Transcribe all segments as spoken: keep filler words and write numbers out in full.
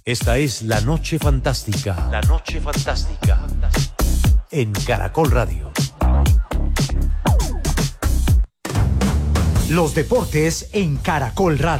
Esta es La Noche Fantástica. La Noche Fantástica. En Caracol Radio. Los deportes en Caracol Radio.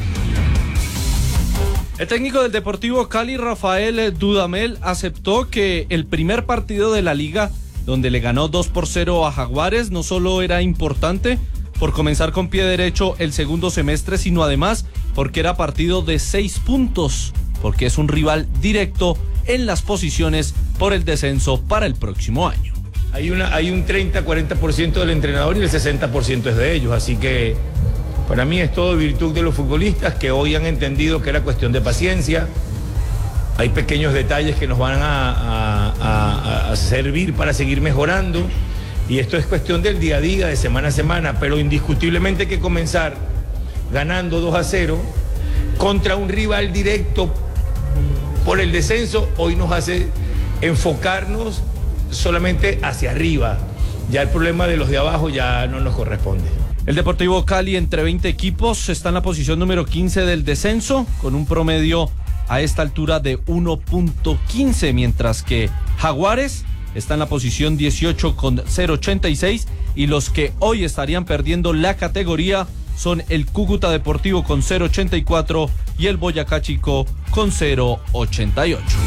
El técnico del Deportivo Cali, Rafael Dudamel, aceptó que el primer partido de la liga, donde le ganó dos por cero a Jaguares, no solo era importante por comenzar con pie derecho el segundo semestre, sino además porque era partido de seis puntos, porque es un rival directo en las posiciones por el descenso para el próximo año. Hay, una, hay un treinta a cuarenta por ciento del entrenador y el sesenta por ciento es de ellos, así que para mí es todo virtud de los futbolistas que hoy han entendido que era cuestión de paciencia. Hay pequeños detalles que nos van a, a, a, a servir para seguir mejorando y esto es cuestión del día a día, de semana a semana, pero indiscutiblemente hay que comenzar ganando dos a cero contra un rival directo por el descenso. Hoy nos hace enfocarnos solamente hacia arriba. Ya el problema de los de abajo ya no nos corresponde. El Deportivo Cali, entre veinte equipos, está en la posición número quince del descenso, con un promedio a esta altura de uno punto quince, mientras que Jaguares está en la posición dieciocho con cero punto ochenta y seis, y los que hoy estarían perdiendo la categoría son el Cúcuta Deportivo con cero punto ochenta y cuatro y el Boyacá Chico con cero punto ochenta y ocho.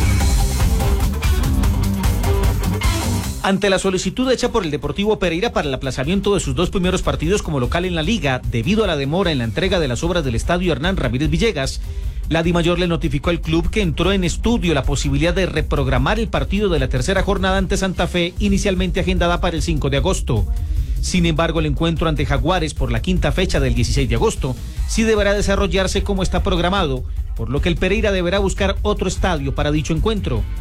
Ante la solicitud hecha por el Deportivo Pereira para el aplazamiento de sus dos primeros partidos como local en la liga, debido a la demora en la entrega de las obras del estadio Hernán Ramírez Villegas, la Dimayor le notificó al club que entró en estudio la posibilidad de reprogramar el partido de la tercera jornada ante Santa Fe, inicialmente agendada para el cinco de agosto. Sin embargo, el encuentro ante Jaguares por la quinta fecha del dieciséis de agosto sí deberá desarrollarse como está programado, por lo que el Pereira deberá buscar otro estadio para dicho encuentro.